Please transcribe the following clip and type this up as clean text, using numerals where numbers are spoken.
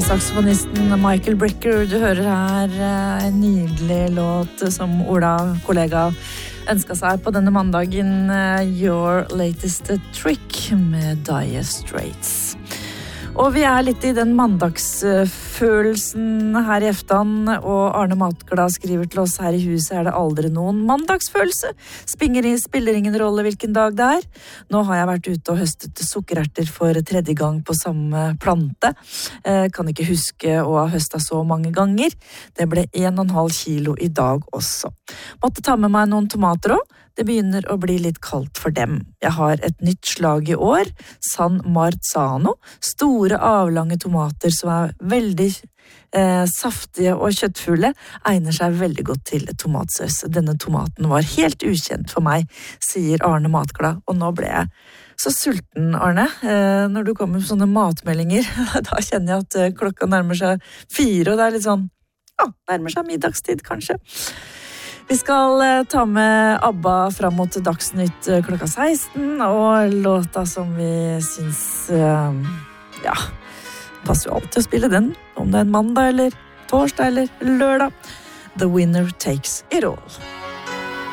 Saksofonisten Michael Brecker, du hører her en nydelig låt som Ola, kollega, ønsket seg på denne mandagen, Your Latest Trick med Dire Straits. Og vi litt i den mandagsfølelsen her i eftan, og Arne Matglad skriver til oss her i huset, det aldri noen mandagsfølelse? Spiller ingen rolle hvilken dag det Nå har jeg vært ute og høstet sukkererter for tredje gang på samme plante. Kan ikke huske å ha høstet så mange ganger. Det ble 1,5 kilo i dag også. Måtte ta med meg noen tomater også. Det begynner å bli litt kaldt for dem. Jeg har et nytt slag i år, San Marzano, store avlange tomater som veldig saftige og kjøttfulle, egner seg veldig godt til tomatsaus. Denne tomaten var helt ukjent for meg, sier Arne Matglad, og nå ble jeg så sulten, Arne. Når du kommer med sånne matmeldinger, da kjenner jeg at klokka nærmer seg 4, og det litt sånn, nærmer seg middagstid kanskje. Vi skal ta med ABBA fram mot Dagsnytt klokka 16, og låta som vi synes, passer jo alltid å spille den, om det en mandag eller torsdag eller lørdag. The winner takes it all.